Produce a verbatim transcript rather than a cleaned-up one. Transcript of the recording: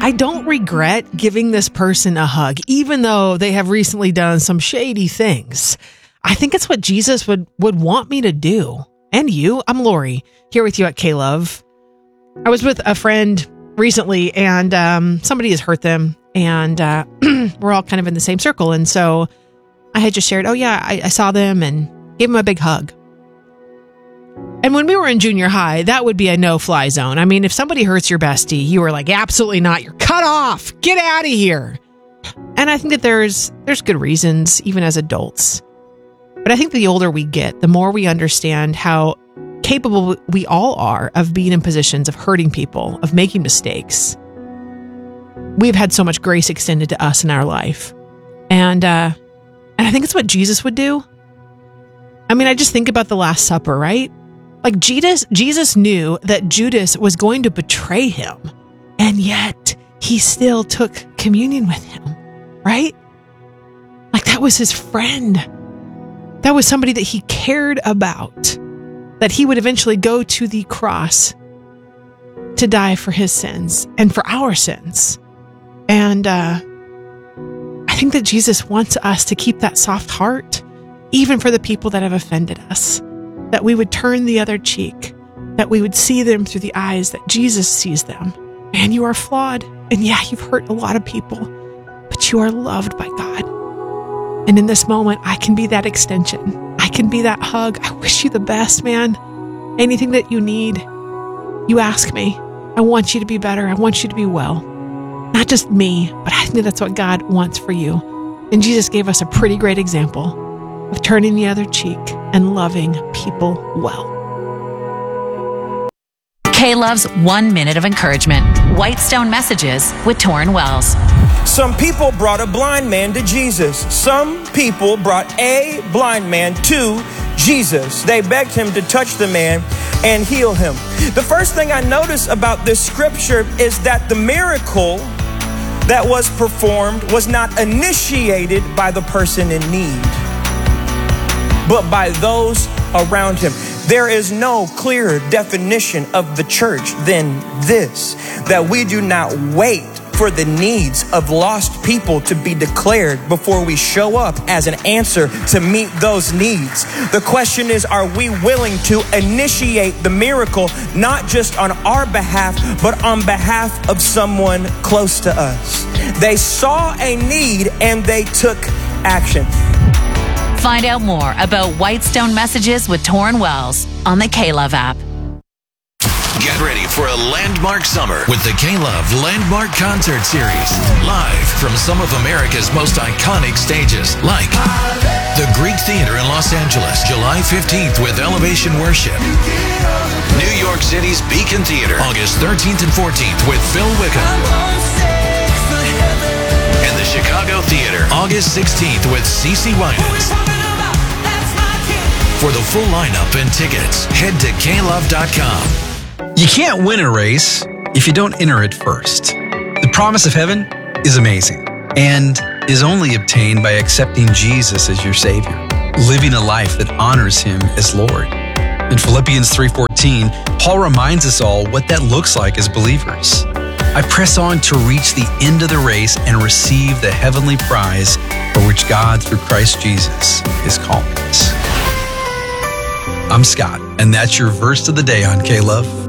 I don't regret giving this person a hug, even though they have recently done some shady things. I think it's what Jesus would, would want me to do. And you, I'm Lori, here with you at K-Love. I was with a friend recently, and um, somebody has hurt them, and uh, we're all kind of in the same circle. And so I had just shared, oh yeah, I, I saw them and gave them a big hug. And when we were in junior high, that would be a no-fly zone. I mean, if somebody hurts your bestie, you were like, absolutely not. You're cut off. Get out of here. And I think that there's there's good reasons, even as adults. But I think the older we get, the more we understand how capable we all are of being in positions of hurting people, of making mistakes. We've had so much grace extended to us in our life. And, uh, and I think it's what Jesus would do. I mean, I just think about the Last Supper, right? Like Jesus, Jesus knew that Judas was going to betray him, and yet he still took communion with him, right? Like that was his friend. That was somebody that he cared about, that he would eventually go to the cross to die for his sins and for our sins. And uh, I think that Jesus wants us to keep that soft heart, even for the people that have offended us. That we would turn the other cheek, that we would see them through the eyes that Jesus sees them. Man, you are flawed. And yeah, you've hurt a lot of people, but you are loved by God. And in this moment, I can be that extension. I can be that hug. I wish you the best, man. Anything that you need, you ask me. I want you to be better. I want you to be well. Not just me, but I think that's what God wants for you. And Jesus gave us a pretty great example of turning the other cheek and loving people well. K-Love's One Minute of Encouragement. Whitestone Messages with Torrin Wells. Some people brought a blind man to Jesus. Some people brought a blind man to Jesus. They begged him to touch the man and heal him. The first thing I notice about this scripture is that the miracle that was performed was not initiated by the person in need, but by those around him. There is no clearer definition of the church than this, that we do not wait for the needs of lost people to be declared before we show up as an answer to meet those needs. The question is, are we willing to initiate the miracle, not just on our behalf, but on behalf of someone close to us? They saw a need and they took action. Find out more about Whitestone Messages with Torrin Wells on the K-Love app. Get ready for a landmark summer with the K-Love Landmark Concert Series. Live from some of America's most iconic stages, like the Greek Theater in Los Angeles, July fifteenth with Elevation Worship. New York City's Beacon Theater, August thirteenth and fourteenth with Phil Wickham. And the Chicago Theater, August sixteenth with CeCe Winans. For the full lineup and tickets, head to K love dot com. You can't win a race if you don't enter it first. The promise of heaven is amazing and is only obtained by accepting Jesus as your Savior, living a life that honors Him as Lord. In Philippians three fourteen, Paul reminds us all what that looks like as believers. I press on to reach the end of the race and receive the heavenly prize for which God, through Christ Jesus, is calling us. I'm Scott, and that's your verse of the day on K-Love.